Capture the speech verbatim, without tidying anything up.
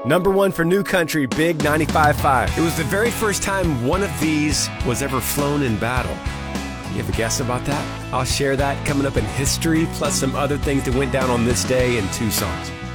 Number one for New Country, Big ninety-five point five. It was the very first time one of these was ever flown in battle. You have a guess about that? I'll share that coming up in history, plus some other things that went down on this day in two songs.